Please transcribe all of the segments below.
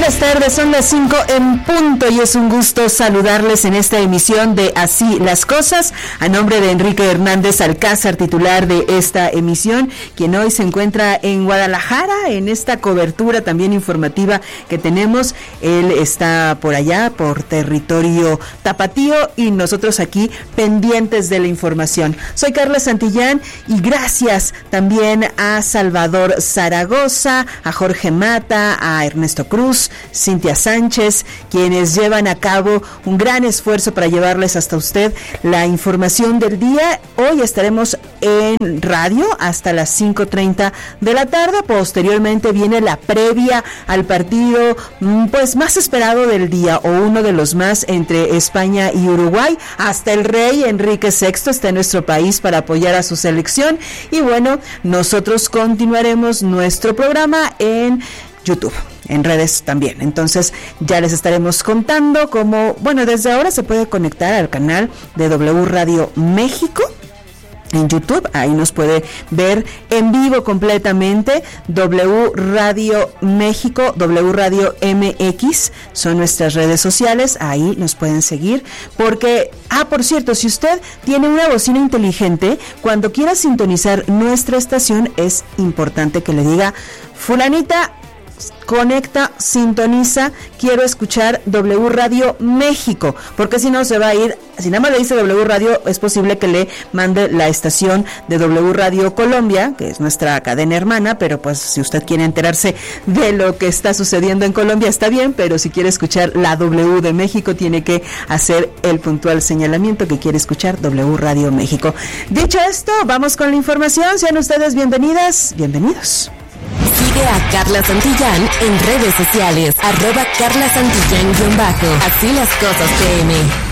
buenas tardes, son las 5 en punto y es un gusto saludarles en esta emisión de Así las Cosas, a nombre de Enrique Hernández Alcázar, titular de esta emisión, quien hoy se encuentra en Guadalajara en esta cobertura también informativa que tenemos. Él está por allá, por territorio tapatío, y nosotros aquí pendientes de la información. Soy Carla Santillán y gracias también a Salvador Zaragoza, a Jorge Mata, a Ernesto Cruz, Cintia Sánchez, quienes llevan a cabo un gran esfuerzo para llevarles hasta usted la información del día. Hoy estaremos en radio hasta las 5:30 de la tarde. Posteriormente viene la previa al partido pues más esperado del día, o uno de los más, entre España y Uruguay. Hasta el rey Enrique VI está en nuestro país para apoyar a su selección. Y bueno, nosotros continuaremos nuestro programa en YouTube, en redes también. Entonces ya les estaremos contando cómo, bueno, desde ahora se puede conectar al canal de W Radio México en YouTube. Ahí nos puede ver en vivo completamente. W Radio México, W Radio MX son nuestras redes sociales. Ahí nos pueden seguir porque, por cierto, si usted tiene una bocina inteligente, cuando quiera sintonizar nuestra estación, es importante que le diga: fulanita, conecta, sintoniza, quiero escuchar W Radio México, porque si no se va a ir. Si nada más le dice W Radio, es posible que le mande la estación de W Radio Colombia, que es nuestra cadena hermana, pero pues si usted quiere enterarse de lo que está sucediendo en Colombia, está bien, pero si quiere escuchar la W de México, tiene que hacer el puntual señalamiento que quiere escuchar W Radio México. Dicho esto, vamos con la información. Sean ustedes bienvenidas, bienvenidos. Sigue a Carla Santillán en redes sociales, @Carla Santillán_. Así las Cosas PM.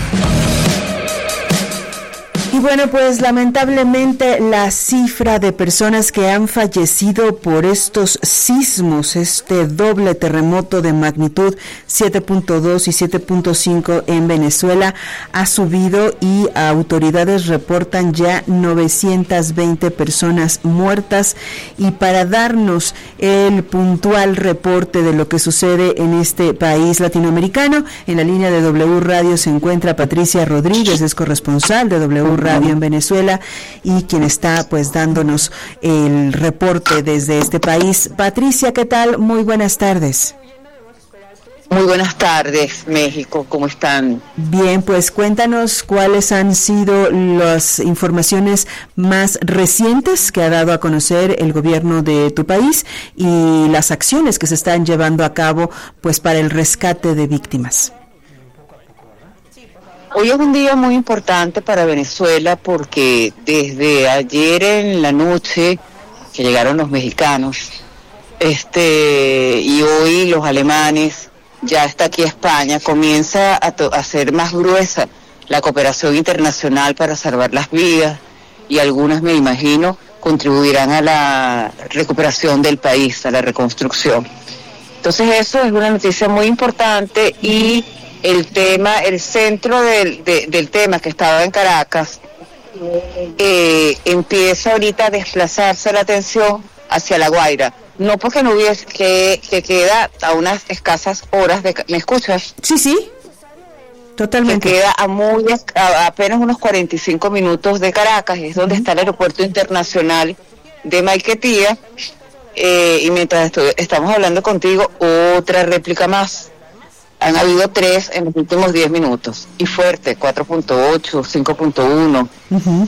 Y bueno, pues lamentablemente la cifra de personas que han fallecido por estos sismos, este doble terremoto de magnitud 7.2 y 7.5 en Venezuela, ha subido, y autoridades reportan ya 920 personas muertas. Y para darnos el puntual reporte de lo que sucede en este país latinoamericano, en la línea de W Radio se encuentra Patricia Rodríguez, es corresponsal de W Radio en Venezuela y quien está pues dándonos el reporte desde este país. Patricia, ¿qué tal? Muy buenas tardes. Muy buenas tardes, México, ¿cómo están? Bien, pues cuéntanos cuáles han sido las informaciones más recientes que ha dado a conocer el gobierno de tu país y las acciones que se están llevando a cabo pues para el rescate de víctimas. Hoy es un día muy importante para Venezuela porque desde ayer en la noche que llegaron los mexicanos, y hoy los alemanes, ya está aquí España, comienza a ser más gruesa la cooperación internacional para salvar las vidas, y algunas, me imagino, contribuirán a la recuperación del país, a la reconstrucción. Entonces eso es una noticia muy importante. Y el centro del tema, que estaba en Caracas, empieza ahorita a desplazarse la atención hacia La Guaira. No porque no hubiese, que queda a unas escasas horas de... ¿Me escuchas? Sí, totalmente. Que queda a apenas unos 45 minutos de Caracas, es donde está el aeropuerto internacional de Maiquetía, y mientras estamos hablando contigo, otra réplica más. Han habido 3 en los últimos 10 minutos, y fuerte, 4.8, 5.1. Uh-huh.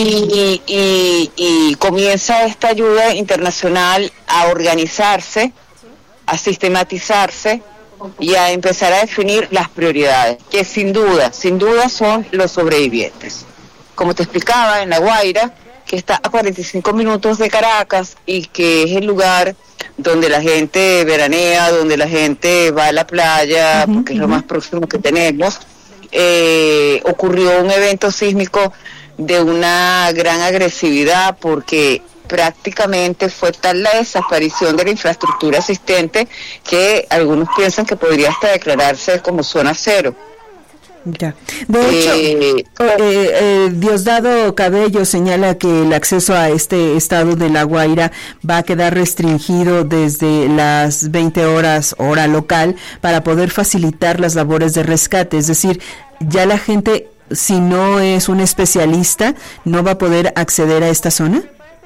Y comienza esta ayuda internacional a organizarse, a sistematizarse y a empezar a definir las prioridades, que sin duda son los sobrevivientes. Como te explicaba, en La Guaira, que está a 45 minutos de Caracas y que es el lugar donde la gente veranea, donde la gente va a la playa, porque es lo más próximo que tenemos, ocurrió un evento sísmico de una gran agresividad, porque prácticamente fue tal la desaparición de la infraestructura existente que algunos piensan que podría hasta declararse como zona cero. Ya. De hecho, Diosdado Cabello señala que el acceso a este estado de La Guaira va a quedar restringido desde las 20 horas hora local para poder facilitar las labores de rescate. Es decir, ya la gente, si no es un especialista, no va a poder acceder a esta zona.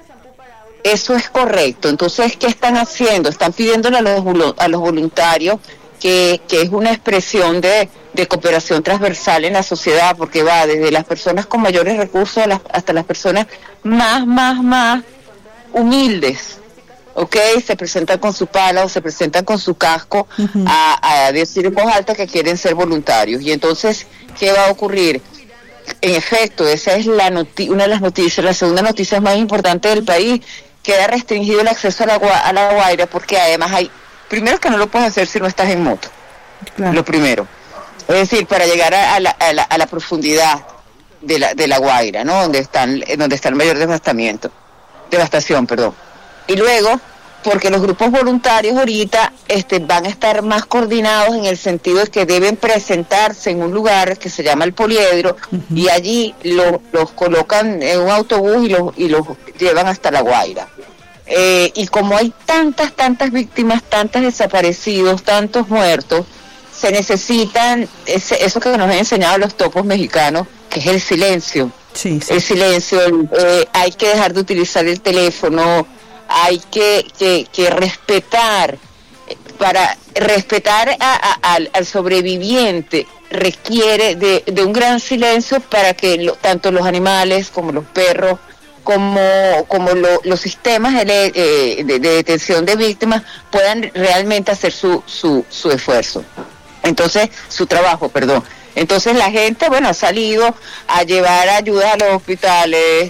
Eso es correcto. Entonces, ¿qué están haciendo? Están pidiéndole a los voluntarios que es una expresión de cooperación transversal en la sociedad, porque va desde las personas con mayores recursos hasta las personas más humildes, ¿ok? Se presentan con su pala o se presentan con su casco a decir en voz alta que quieren ser voluntarios. Y entonces, ¿qué va a ocurrir? En efecto, esa es una de las noticias. La segunda noticia más importante del país: queda restringido el acceso a La Guaira, porque además primero que no lo puedes hacer si no estás en moto. Claro. Lo primero. Es decir, para llegar a la profundidad de la Guaira, ¿no? Donde está el mayor devastación. Y luego, porque los grupos voluntarios ahorita van a estar más coordinados en el sentido de que deben presentarse en un lugar que se llama el Poliedro, y allí los colocan en un autobús y los llevan hasta La Guaira. Y como hay tantas víctimas, tantos desaparecidos, tantos muertos, se necesitan eso que nos han enseñado los topos mexicanos, que es el silencio. Sí. El silencio, hay que dejar de utilizar el teléfono, hay que respetar. Para respetar al sobreviviente requiere de un gran silencio para que tanto los animales como los perros como los sistemas de detención de víctimas puedan realmente hacer su esfuerzo. Entonces, su trabajo, perdón. Entonces la gente, ha salido a llevar ayuda a los hospitales,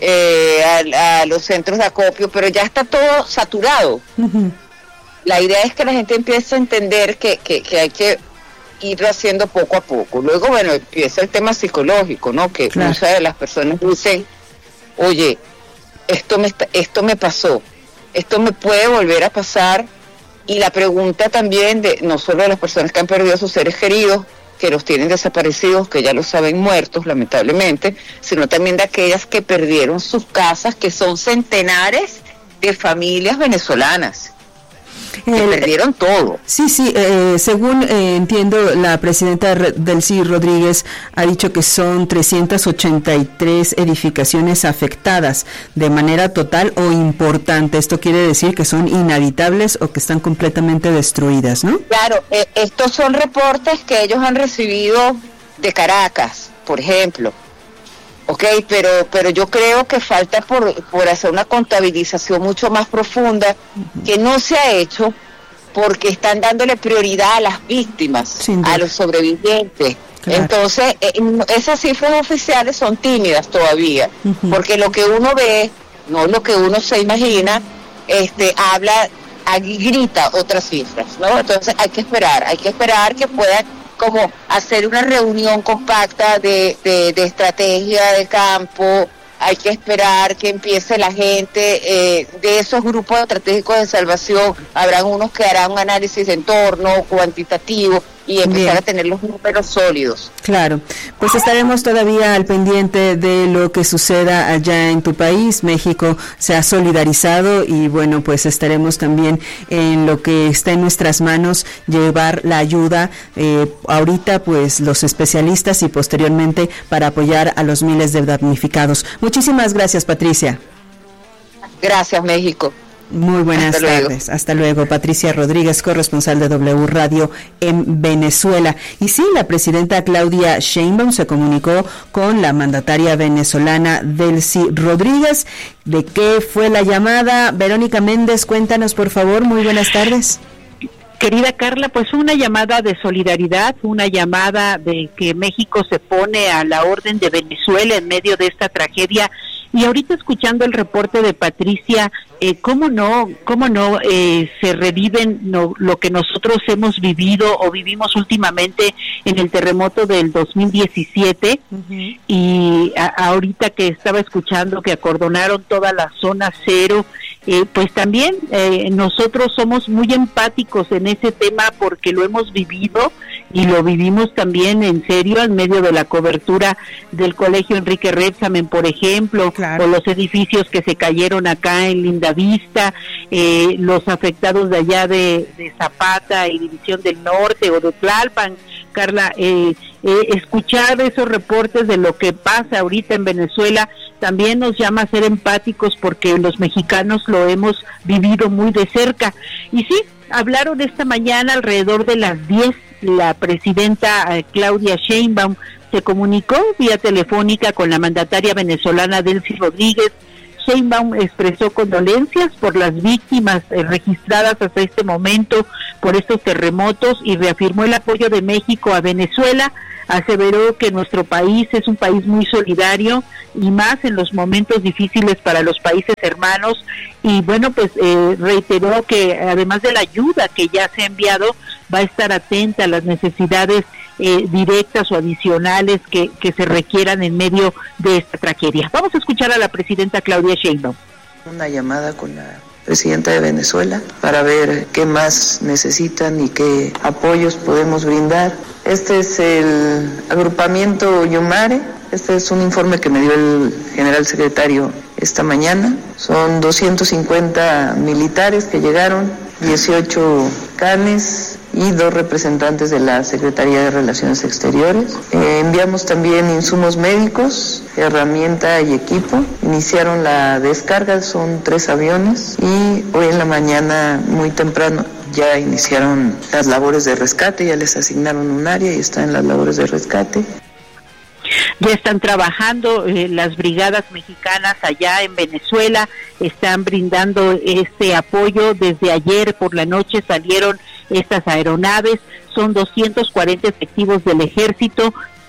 a los centros de acopio, pero ya está todo saturado. Uh-huh. La idea es que la gente empiece a entender que hay que ir haciendo poco a poco. Luego, empieza el tema psicológico, ¿no? Que claro, muchas de las personas dicen: oye, esto me pasó, esto me puede volver a pasar. Y la pregunta también no solo de las personas que han perdido a sus seres queridos, que los tienen desaparecidos, que ya los saben muertos, lamentablemente, sino también de aquellas que perdieron sus casas, que son centenares de familias venezolanas. Que perdieron todo. Sí, según entiendo, la presidenta Delcy Rodríguez ha dicho que son 383 edificaciones afectadas de manera total o importante. Esto quiere decir que son inhabitables o que están completamente destruidas, ¿no? Claro, estos son reportes que ellos han recibido de Caracas, por ejemplo. Okay, pero yo creo que falta por hacer una contabilización mucho más profunda, que no se ha hecho porque están dándole prioridad a las víctimas, a los sobrevivientes. Claro. Entonces, esas cifras oficiales son tímidas todavía, uh-huh, porque lo que uno ve, no lo que uno se imagina, grita otras cifras, ¿no? Entonces hay que esperar que puedan como hacer una reunión compacta de estrategia de campo. Hay que esperar que empiece la gente de esos grupos estratégicos de salvación. Habrán unos que harán un análisis de entorno cuantitativo y empezar a tener los números sólidos. Claro, pues estaremos todavía al pendiente de lo que suceda allá en tu país. México se ha solidarizado y pues estaremos también en lo que está en nuestras manos, llevar la ayuda ahorita, pues los especialistas, y posteriormente para apoyar a los miles de damnificados. Muchísimas gracias, Patricia. Gracias, México. Muy buenas tardes. Hasta luego. Patricia Rodríguez, corresponsal de W Radio en Venezuela. Y sí, la presidenta Claudia Sheinbaum se comunicó con la mandataria venezolana Delcy Rodríguez. ¿De qué fue la llamada? Verónica Méndez, cuéntanos, por favor. Muy buenas tardes. Querida Carla, pues una llamada de solidaridad, una llamada de que México se pone a la orden de Venezuela en medio de esta tragedia. Y ahorita escuchando el reporte de Patricia, cómo no se reviven lo que nosotros hemos vivido o vivimos últimamente en el terremoto del 2017, uh-huh, y ahorita que estaba escuchando que acordonaron toda la zona cero pues también nosotros somos muy empáticos en ese tema porque lo hemos vivido y lo vivimos también en serio en medio de la cobertura del Colegio Enrique Rebsamen, por ejemplo, o los edificios que se cayeron acá en Lindavista, los afectados de allá de Zapata y División del Norte o de Tlalpan. Carla, escuchar esos reportes de lo que pasa ahorita en Venezuela también nos llama a ser empáticos porque los mexicanos lo hemos vivido muy de cerca. Y sí, hablaron esta mañana alrededor de las 10, la presidenta Claudia Sheinbaum se comunicó vía telefónica con la mandataria venezolana Delcy Rodríguez. Sheinbaum expresó condolencias por las víctimas registradas hasta este momento por estos terremotos y reafirmó el apoyo de México a Venezuela. Aseveró que nuestro país es un país muy solidario y más en los momentos difíciles para los países hermanos, y bueno, pues reiteró que además de la ayuda que ya se ha enviado, va a estar atenta a las necesidades directas o adicionales que se requieran en medio de esta tragedia. Vamos a escuchar a la presidenta Claudia Sheinbaum. Una llamada con la presidenta de Venezuela para ver qué más necesitan y qué apoyos podemos brindar. Este es el agrupamiento Yumare. Este es un informe que me dio el general secretario esta mañana. Son 250 militares que llegaron, 18 canes y 2 representantes de la Secretaría de Relaciones Exteriores. Enviamos también insumos médicos, herramienta y equipo. Iniciaron la descarga, son 3 aviones, y hoy en la mañana muy temprano ya iniciaron las labores de rescate, ya les asignaron un área y están en las labores de rescate. Ya están trabajando las brigadas mexicanas allá en Venezuela, están brindando este apoyo. Desde ayer por la noche salieron estas aeronaves, son 240 efectivos del Ejército,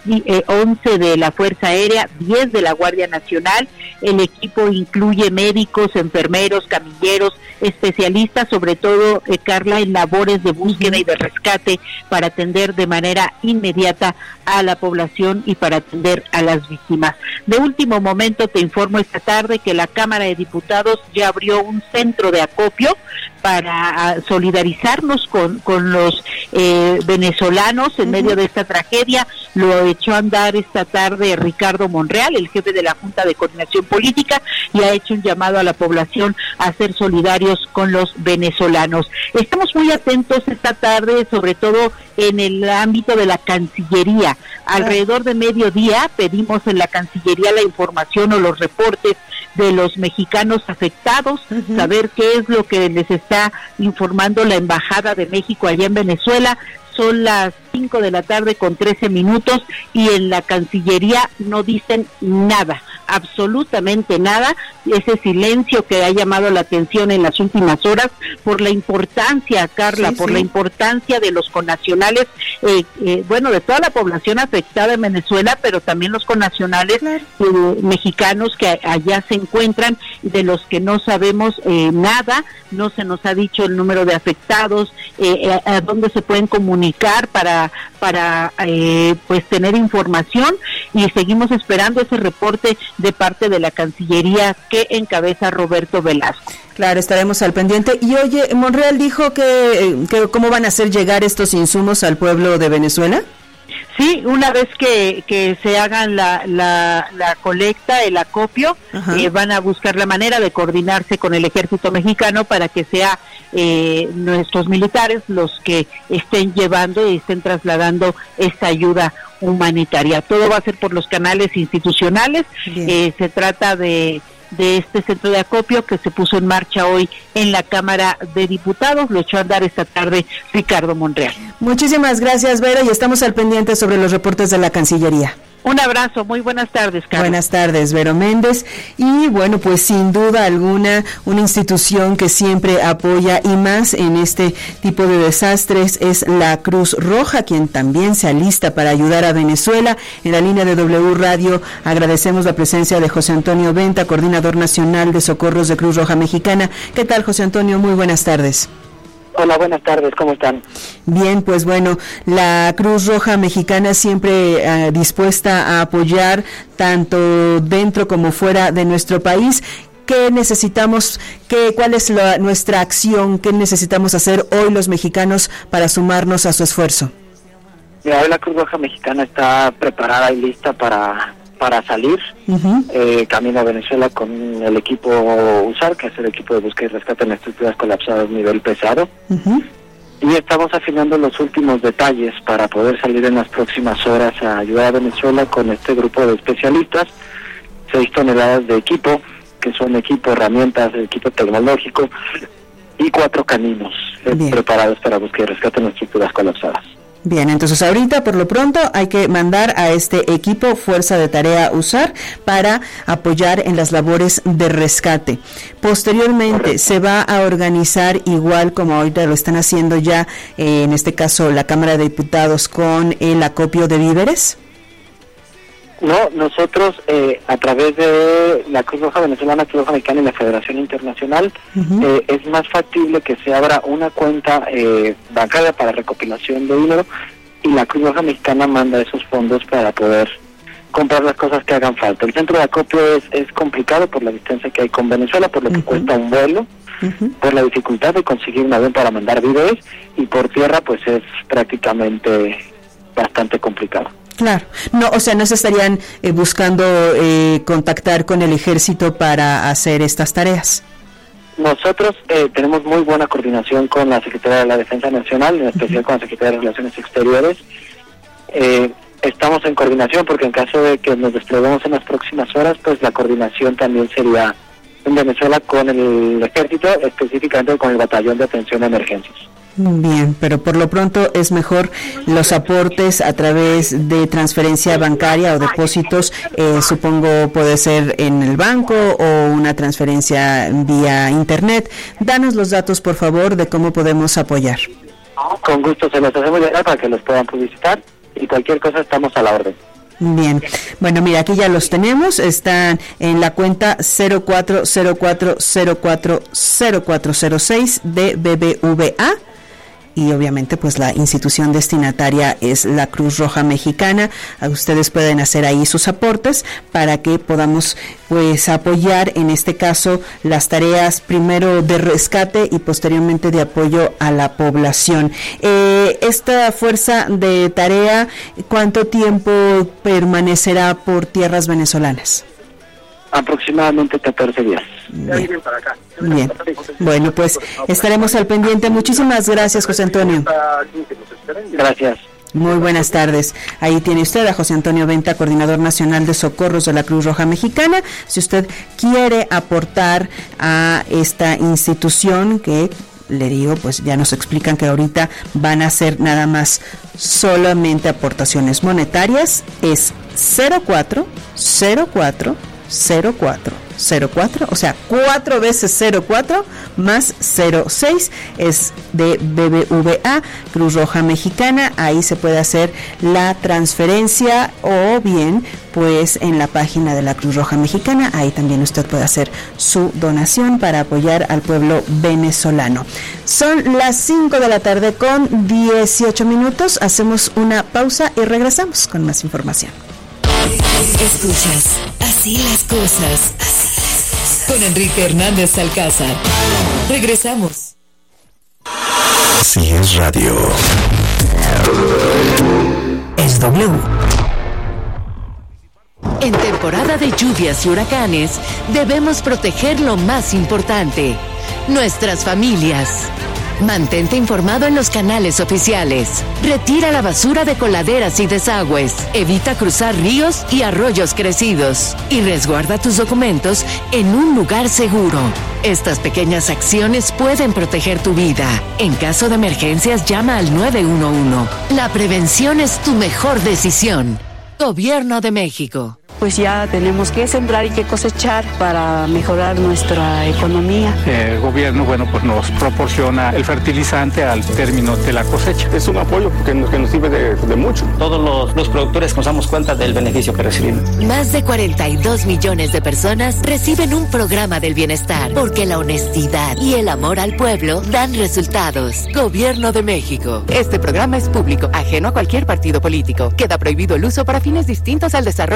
11 de la Fuerza Aérea, 10 de la Guardia Nacional. El equipo incluye médicos, enfermeros, camilleros, especialistas, sobre todo, Carla, en labores de búsqueda y de rescate para atender de manera inmediata a la población y para atender a las víctimas. De último momento te informo esta tarde que la Cámara de Diputados ya abrió un centro de acopio para solidarizarnos con los venezolanos en medio de esta tragedia. Lo echó a andar esta tarde Ricardo Monreal, el jefe de la Junta de Coordinación Política, y ha hecho un llamado a la población a ser solidarios con los venezolanos. Estamos muy atentos esta tarde, sobre todo en el ámbito de la Cancillería. Alrededor de mediodía pedimos en la Cancillería la información o los reportes de los mexicanos afectados, saber qué es lo que les está informando la Embajada de México allá en Venezuela. Son las 5 de la tarde con 13 minutos y en la Cancillería no dicen nada, absolutamente nada. Ese silencio que ha llamado la atención en las últimas horas por la importancia, Carla, la importancia de los connacionales, de toda la población afectada en Venezuela, pero también los connacionales mexicanos que allá se encuentran, de los que no sabemos nada. No se nos ha dicho el número de afectados, a dónde se pueden comunicar para pues tener información, y seguimos esperando ese reporte de parte de la Cancillería que encabeza Roberto Velasco. Claro, estaremos al pendiente. Y oye, Monreal dijo que cómo van a hacer llegar estos insumos al pueblo de Venezuela. Sí, una vez que se hagan la colecta, el acopio, van a buscar la manera de coordinarse con el ejército mexicano para que sea nuestros militares los que estén llevando y estén trasladando esta ayuda humanitaria. Todo va a ser por los canales institucionales. Se trata de este centro de acopio que se puso en marcha hoy en la Cámara de Diputados. Lo echó a andar esta tarde Ricardo Monreal. Muchísimas gracias, Vero, y estamos al pendiente sobre los reportes de la Cancillería. Un abrazo, muy buenas tardes, Carlos. Buenas tardes, Vero Méndez. Y bueno, pues sin duda alguna, una institución que siempre apoya y más en este tipo de desastres es la Cruz Roja, quien también se alista para ayudar a Venezuela. En la línea de W Radio agradecemos la presencia de José Antonio Venta, coordinador nacional de socorros de Cruz Roja Mexicana. ¿Qué tal, José Antonio? Muy buenas tardes. Hola, buenas tardes, ¿cómo están? Bien, pues bueno, la Cruz Roja Mexicana siempre dispuesta a apoyar tanto dentro como fuera de nuestro país. ¿qué necesitamos? ¿Cuál es nuestra acción? ¿Qué necesitamos hacer hoy los mexicanos para sumarnos a su esfuerzo? Mira, hoy la Cruz Roja Mexicana está preparada y lista para salir camino a Venezuela con el equipo USAR, que es el equipo de búsqueda y rescate en estructuras colapsadas nivel pesado. Y estamos afinando los últimos detalles para poder salir en las próximas horas a ayudar a Venezuela con este grupo de especialistas. 6 toneladas de equipo, que son equipo, herramientas, equipo tecnológico, y 4 caninos preparados para búsqueda y rescate en estructuras colapsadas. Bien, entonces ahorita por lo pronto hay que mandar a este equipo Fuerza de Tarea USAR para apoyar en las labores de rescate. Posteriormente se va a organizar igual como ahorita lo están haciendo ya, en este caso la Cámara de Diputados, con el acopio de víveres. No, nosotros a través de la Cruz Roja Venezolana, Cruz Roja Mexicana y la Federación Internacional, es más factible que se abra una cuenta bancaria para recopilación de dinero, y la Cruz Roja Mexicana manda esos fondos para poder comprar las cosas que hagan falta. El centro de acopio es complicado por la distancia que hay con Venezuela, por lo que cuesta un vuelo, por la dificultad de conseguir un avión para mandar víveres, y por tierra pues es prácticamente bastante complicado. Claro, no, o sea, no se estarían buscando contactar con el ejército para hacer estas tareas. Nosotros tenemos muy buena coordinación con la Secretaría de la Defensa Nacional, en especial con la Secretaría de Relaciones Exteriores. Estamos en coordinación porque en caso de que nos despleguemos en las próximas horas, pues la coordinación también sería en Venezuela con el ejército, específicamente con el Batallón de Atención a Emergencias. Bien, pero por lo pronto es mejor los aportes a través de transferencia bancaria o depósitos, supongo puede ser en el banco o una transferencia vía internet. Danos los datos, por favor, de cómo podemos apoyar. Con gusto se los hacemos llegar para que los puedan publicitar, y cualquier cosa estamos a la orden. Bien, bueno, mira, aquí ya los tenemos, están en la cuenta 0404040406 de BBVA. Y obviamente pues la institución destinataria es la Cruz Roja Mexicana. Ustedes pueden hacer ahí sus aportes para que podamos pues apoyar en este caso las tareas primero de rescate y posteriormente de apoyo a la población. Esta fuerza de tarea, ¿cuánto tiempo permanecerá por tierras venezolanas? Aproximadamente 14 días. Bien. Bien. Bueno, pues estaremos al pendiente. Muchísimas gracias, José Antonio. Gracias. Muy buenas tardes. Ahí tiene usted a José Antonio Venta, coordinador nacional de socorros de la Cruz Roja Mexicana. Si usted quiere aportar a esta institución que le digo, pues ya nos explican que ahorita van a hacer nada más solamente aportaciones monetarias, es 040404, o sea, 4 veces 04 más 06 es de BBVA, Cruz Roja Mexicana. Ahí se puede hacer la transferencia, o bien pues en la página de la Cruz Roja Mexicana, ahí también usted puede hacer su donación para apoyar al pueblo venezolano. Son las 5 de la tarde con 18 minutos, hacemos una pausa y regresamos con más información. Escuchas Así las cosas, con Enrique Hernández Alcázar. Regresamos. Así es radio. Es W. En temporada de lluvias y huracanes, debemos proteger lo más importante: nuestras familias. Mantente informado en los canales oficiales. Retira la basura de coladeras y desagües. Evita cruzar ríos y arroyos crecidos. Y resguarda tus documentos en un lugar seguro. Estas pequeñas acciones pueden proteger tu vida. En caso de emergencias, llama al 911. La prevención es tu mejor decisión. Gobierno de México. Pues ya tenemos que sembrar y que cosechar para mejorar nuestra economía. El gobierno, bueno, pues nos proporciona el fertilizante al término de la cosecha. Es un apoyo que nos sirve de mucho. Todos los productores nos damos cuenta del beneficio que recibimos. Más de 42 millones de personas reciben un programa del bienestar, porque la honestidad y el amor al pueblo dan resultados. Gobierno de México. Este programa es público, ajeno a cualquier partido político. Queda prohibido el uso para fines distintos al desarrollo social.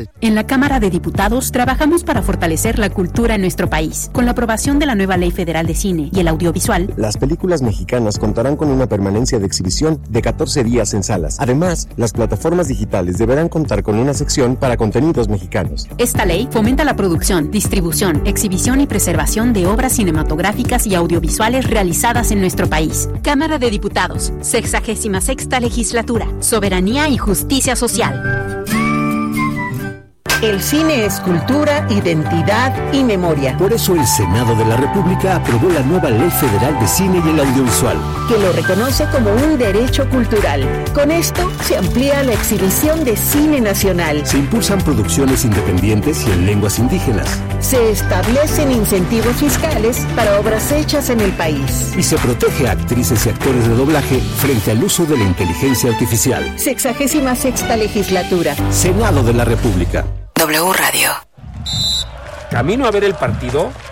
audiovisual. En la Cámara de Diputados trabajamos para fortalecer la cultura en nuestro país. Con la aprobación de la nueva Ley Federal de Cine y el audiovisual, las películas mexicanas contarán con una permanencia de exhibición de 14 días en salas. Además, las plataformas digitales deberán contar con una sección para contenidos mexicanos. Esta ley fomenta la producción, distribución, exhibición y preservación de obras cinematográficas y audiovisuales realizadas en nuestro país. Cámara de Diputados, 66ª Legislatura, Soberanía y Justicia Social. El cine es cultura, identidad y memoria. Por eso el Senado de la República aprobó la nueva Ley Federal de Cine y el Audiovisual, que lo reconoce como un derecho cultural. Con esto se amplía la exhibición de cine nacional. Se impulsan producciones independientes y en lenguas indígenas. Se establecen incentivos fiscales para obras hechas en el país. Y se protege a actrices y actores de doblaje frente al uso de la inteligencia artificial. 66ª Legislatura. Senado de la República. W Radio. ¿Camino a ver el partido?